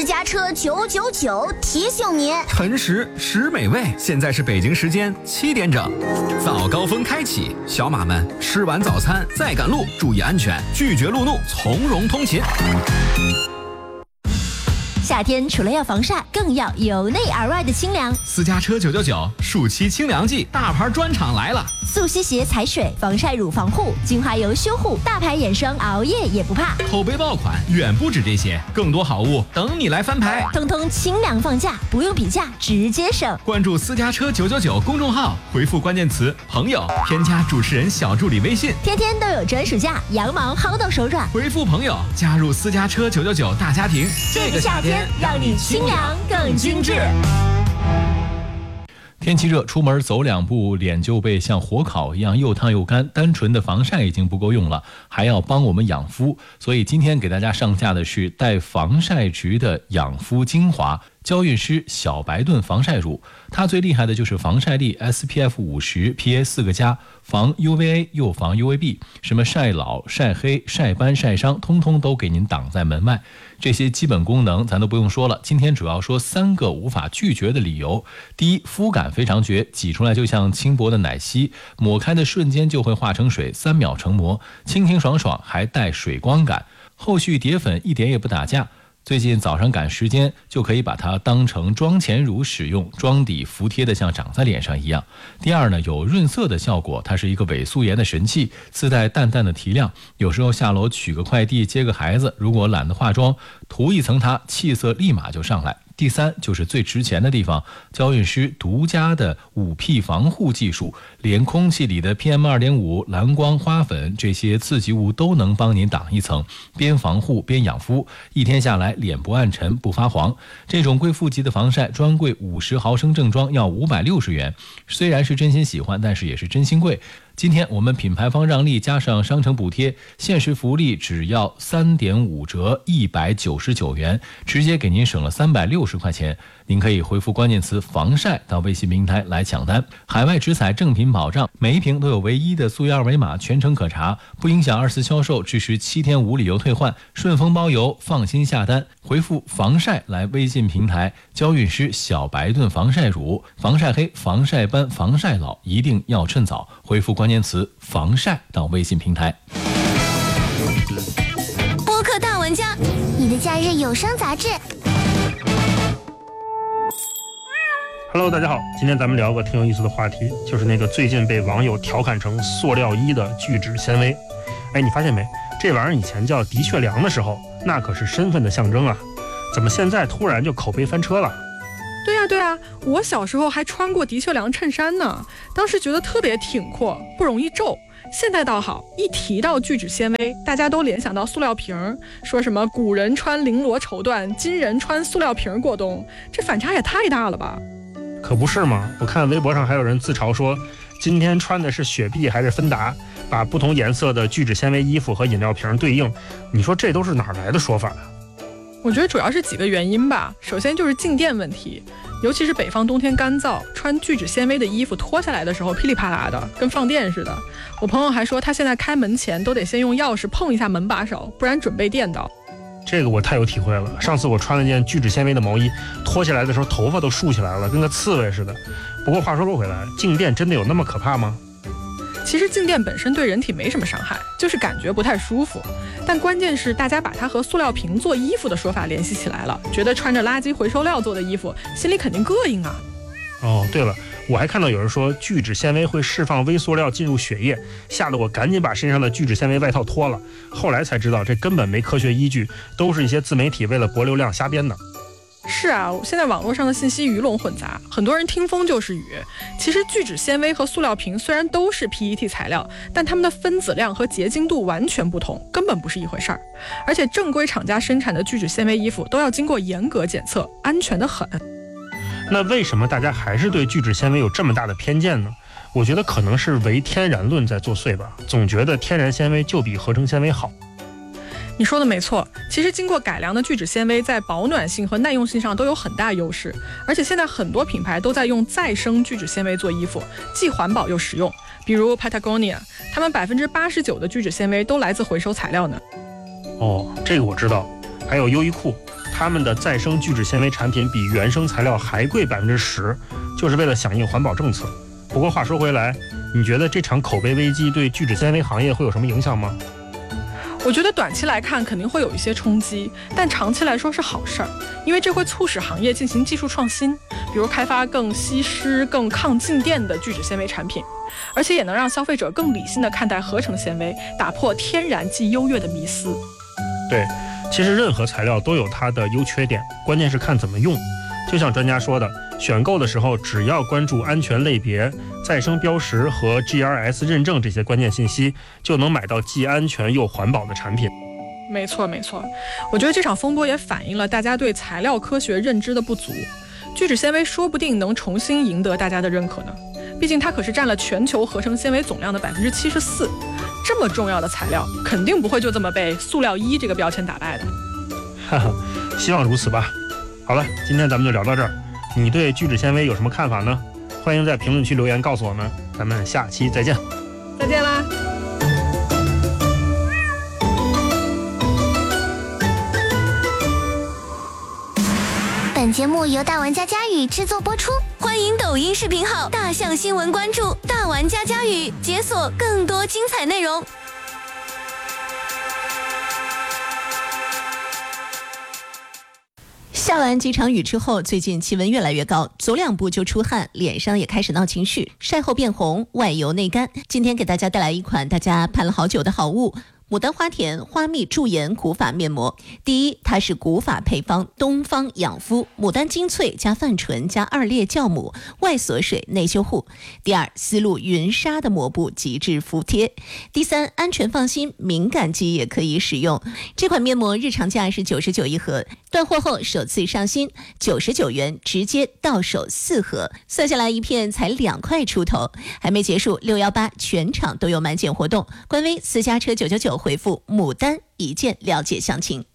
私家车999提醒您： 诚实实美味。现在是北京时间7点整，早高峰开启，小马们吃完早餐再赶路，注意安全，拒绝路怒，从容通勤。 夏天除了要防晒，更要由内而外的清凉。 私家车999暑期清凉季大牌专场来了， 速吸鞋踩水，防晒乳防护，精华油修护，大牌眼霜熬夜也不怕。 口碑爆款远不止这些，更多好物等你来翻牌， 通通清凉放价，不用比价直接省。 关注私家车999公众号，回复关键词朋友，添加主持人小助理微信， 天天都有专属价，羊毛薅到手软。 回复朋友加入私家车999大家庭， 这个夏天让你清凉更精致。 天气热，出门走2步，脸就被像火烤一样又烫又干，单纯的防晒已经不够用了，还要帮我们养肤。所以今天给大家上架的是带防晒值的养肤精华娇韵诗小白盾防晒乳。它最厉害的就是防晒力 SPF 50 PA 4个加，防 UVA 又防 UVB， 什么晒老晒黑晒斑晒伤通通都给您挡在门外。这些基本功能咱都不用说了，今天主要说3个无法拒绝的理由。第一，肤感非常绝，挤出来就像轻薄的奶昔，抹开的瞬间就会化成水，3秒成膜，清清爽爽，还带水光感，后续叠粉一点也不打架。最近早上赶时间，就可以把它当成妆前乳使用，妆底服帖的像长在脸上一样。第二呢，有润色的效果，它是一个伪素颜的神器，自带淡淡的提亮，有时候下楼取个快递接个孩子，如果懒得化妆，涂一层它，气色立马就上来。第三就是最值钱的地方，娇韵诗独家的5P 防护技术，连空气里的 PM2.5、蓝光、花粉这些刺激物都能帮您挡一层，边防护边养肤，一天下来脸不暗沉不发黄。这种贵妇级的防晒，专柜50毫升正装要560元，虽然是真心喜欢，但是也是真心贵。今天我们品牌方让利加上商城补贴，限时福利只要3.5折199元，直接给您省了360块钱。您可以回复关键词防晒到微信平台来抢单，海外直采正品保障，每一瓶都有唯一的溯源二维码，全程可查，不影响2次销售，支持7天无理由退换，顺丰包邮，放心下单。回复防晒来微信平台，娇韵诗小白盾防晒乳，防晒黑防晒斑防晒老一定要趁早，回复关键词防晒到微信平台。 播客大玩家，你的假日有声杂志。 Hello， 大家好，今天咱们聊个挺有意思的话题，就是那个最近被网友调侃成塑料衣的聚酯纤维。哎，你发现没？这玩意儿以前叫的确良的时候，那可是身份的象征啊，怎么现在突然就口碑翻车了？ 对呀，我小时候还穿过的确良衬衫呢，当时觉得特别挺阔，不容易皱。现在倒好，一提到聚酯纤维，大家都联想到塑料瓶，说什么古人穿绫罗绸缎，今人穿塑料瓶过冬，这反差也太大了吧？ 可不是嘛，我看微博上还有人自嘲说，今天穿的是雪碧还是芬达，把不同颜色的聚酯纤维衣服和饮料瓶对应，你说这都是哪儿来的说法啊？ 我觉得主要是几个原因吧。首先就是静电问题，尤其是北方冬天干燥，穿聚酯纤维的衣服脱下来的时候噼里啪啦的，跟放电似的。我朋友还说他现在开门前都得先用钥匙碰一下门把手，不然准备电到。 这个我太有体会了，上次我穿了件聚酯纤维的毛衣，脱下来的时候头发都竖起来了，跟个刺猬似的。不过话说回来，静电真的有那么可怕吗？ 其实静电本身对人体没什么伤害，就是感觉不太舒服。但关键是大家把它和塑料瓶做衣服的说法联系起来了，觉得穿着垃圾回收料做的衣服，心里肯定膈应啊。 哦，对了，我还看到有人说聚酯纤维会释放微塑料进入血液，吓得我赶紧把身上的聚酯纤维外套脱了。后来才知道这根本没科学依据，都是一些自媒体为了博流量瞎编的。 是啊，现在网络上的信息鱼龙混杂，很多人听风就是雨。其实聚酯纤维和塑料瓶虽然都是 PET 材料，但它们的分子量和结晶度完全不同，根本不是一回事儿。而且正规厂家生产的聚酯纤维衣服都要经过严格检测，安全得很。 那为什么大家还是对聚酯纤维有这么大的偏见呢？我觉得可能是唯天然论在作祟吧，总觉得天然纤维就比合成纤维好。 你说的没错，其实经过改良的聚酯纤维在保暖性和耐用性上都有很大优势，而且现在很多品牌都在用再生聚酯纤维做衣服，既环保又实用。比如 Patagonia， 他们89%的聚酯纤维都来自回收材料呢。 哦，这个我知道。还有优衣库， 他们的再生聚酯纤维产品比原生材料还贵10%，就是为了响应环保政策。不过话说回来，你觉得这场口碑危机对聚酯纤维行业会有什么影响吗？ 我觉得短期来看肯定会有一些冲击，但长期来说是好事儿，因为这会促使行业进行技术创新，比如开发更吸湿、更抗静电的聚酯纤维产品，而且也能让消费者更理性地看待合成纤维，打破天然即优越的迷思。 对，其实任何材料都有它的优缺点，关键是看怎么用。就像专家说的，选购的时候只要关注安全类别、再生标识和 GRS 认证这些关键信息，就能买到既安全又环保的产品。 没错，我觉得这场风波也反映了大家对材料科学认知的不足。聚酯纤维说不定能重新赢得大家的认可呢，毕竟它可是占了全球合成纤维总量的74%，这么重要的材料，肯定不会就这么被塑料衣这个标签打败的。 哈哈，希望如此吧。好了，今天咱们就聊到这儿。你对聚酯纤维有什么看法呢？欢迎在评论区留言告诉我们。咱们下期再见。 再见啦。 本节目由大玩家佳宇制作播出， 欢迎抖音视频号大象新闻关注大玩家佳宇，解锁更多精彩内容。下完几场雨之后，最近气温越来越高，走两步就出汗，脸上也开始闹情绪，晒后变红，外油内干。今天给大家带来一款大家盼了好久的好物。牡丹花田花蜜驻颜古法面膜。第一，它是古法配方东方养肤牡丹精粹加泛醇加2列酵母，外锁水内修护。第二，丝路云纱的膜布极致服帖。第三，安全放心，敏感肌也可以使用。这款面膜日常价是99一盒，断货后首次上新，99元直接到手4盒，算下来一片才2块出头。还没结束，618全场都有满减活动，官微私家车999回复牡丹一键了解详情。